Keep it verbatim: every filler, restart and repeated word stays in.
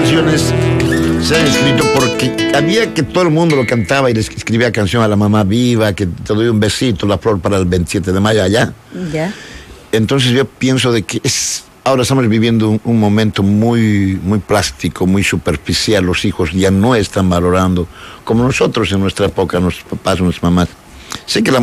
canciones se han escrito porque había que todo el mundo lo cantaba y le escribía canción a la mamá viva, que te doy un besito, la flor para el veintisiete de mayo allá. Ya. Entonces yo pienso de que es, ahora estamos viviendo un, un momento muy, muy plástico, muy superficial. Los hijos ya no están valorando como nosotros en nuestra época, nuestros papás, nuestras mamás. Sé que la